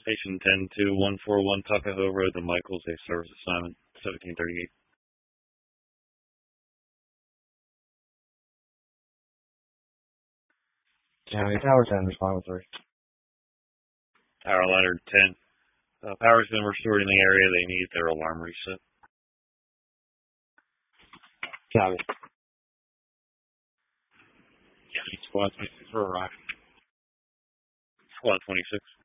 Station 10-2141 Tuckahoe Road to Michaels, a service assignment, 1738. County Tower 10, respond with 3. Power ladder 10. Power's been restored in the area. They need their alarm reset. Copy. County Squad 26 for arrival. Squad 26.